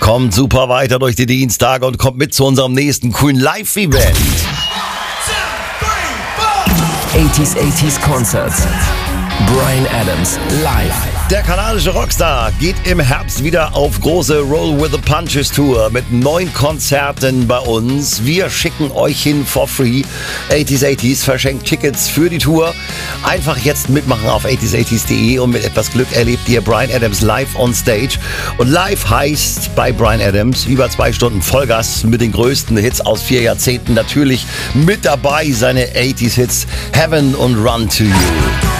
Kommt super weiter durch die Dienstage und kommt mit zu unserem nächsten coolen Live-Event. 80s Concerts. Bryan Adams live. Der kanadische Rockstar geht im Herbst wieder auf große Roll with the Punches Tour mit 9 Konzerten bei uns. Wir schicken euch hin for free. 80s verschenkt Tickets für die Tour. Einfach jetzt mitmachen auf 80s80s.de und mit etwas Glück erlebt ihr Bryan Adams live on stage. Und live heißt bei Bryan Adams über 2 Stunden Vollgas mit den größten Hits aus 4 Jahrzehnten. Natürlich mit dabei seine 80s Hits Heaven und Run to You.